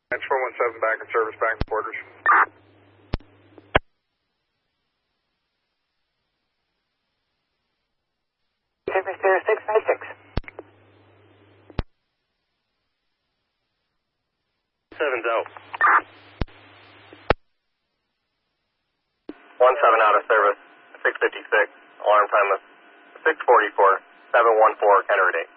That's 417 back in service, back in quarters. Service 0656. 7's out. 17 out of service, 656. Alarm time was 6:44, 714, Kennery 8.